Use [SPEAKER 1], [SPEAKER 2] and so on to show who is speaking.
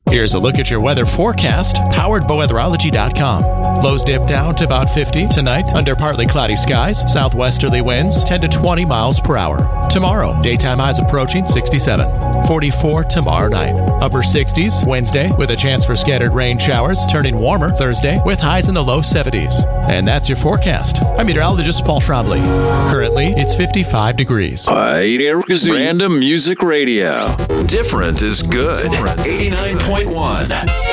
[SPEAKER 1] Here's a look at your weather forecast, powered by weatherology.com. Lows dip down to about 50 tonight under partly cloudy skies, southwesterly winds 10 to 20 miles per hour. Tomorrow, daytime highs approaching 67, 44 tomorrow night. Upper 60s Wednesday with a chance for scattered rain showers, turning warmer Thursday with highs in the low 70s. And that's your forecast. I'm meteorologist Paul Trombley. Currently, it's 55 degrees.
[SPEAKER 2] Random Music Radio. Different is good. 89.1.